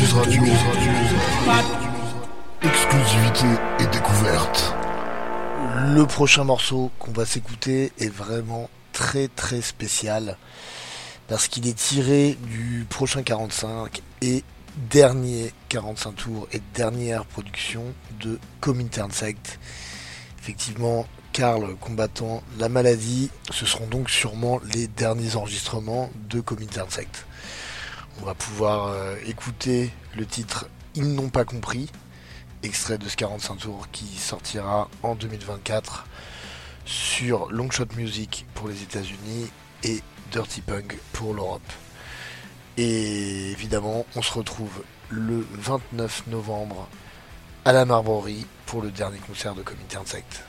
Exclusivité et découverte. Le prochain morceau qu'on va s'écouter est vraiment très très spécial parce qu'il est tiré du prochain 45 et dernier 45 tours et dernière production de Comintern Sect. Effectivement, Karl combattant la maladie, ce seront donc sûrement les derniers enregistrements de Comintern Sect. On va pouvoir écouter le titre Ils n'ont pas compris, extrait de ce 45 tours qui sortira en 2024 sur Longshot Music pour les États-Unis et Dirty Punk pour l'Europe. Et évidemment, on se retrouve le 29 novembre à la Marborie pour le dernier concert de Comintern Sect.